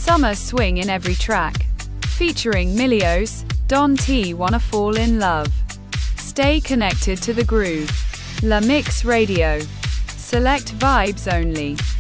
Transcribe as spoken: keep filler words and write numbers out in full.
Summer swing in every track. Featuring Milios, Don T. Wanna Fall in Love. Stay connected to the groove. La Mix Radio. Select vibes only.